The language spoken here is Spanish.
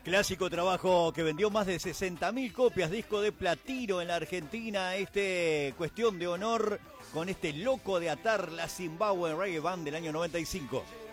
Clásico trabajo que vendió más de 60.000 copias, disco de platino en la Argentina, cuestión de honor con este Loco de Atar, la Zimbabwe Reggae Band del año 95.